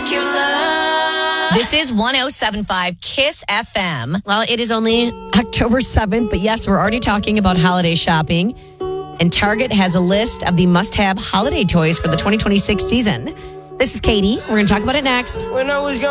This is 107.5 KISS FM. Well, it is only October 7th, but yes, we're already talking about holiday shopping. And Target has a list of the must-have holiday toys for the 2026 season. This is Katie. We're going to talk about it next. When I was young.